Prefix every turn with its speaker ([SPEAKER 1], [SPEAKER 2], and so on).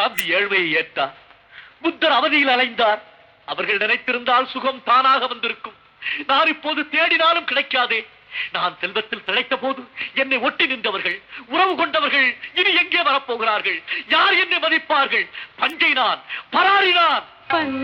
[SPEAKER 1] காந்தி ஏழ்மையை ஏற்றார், புத்தர் அவதியில் அலைந்தார். அவர்கள் நினைத்திருந்தால் சுகம் தானாக வந்திருக்கும். நான் இப்போது தேடினாலும் கிடைக்காதே. நான் செல்வத்தில் திளைத்த போது என்னை ஒட்டி நின்றவர்கள், உறவு கொண்டவர்கள் இனி எங்கே வரப்போகிறார்கள்? யார் என்னை மதிப்பார்கள்? பஞ்சை நான், பராரி நான்.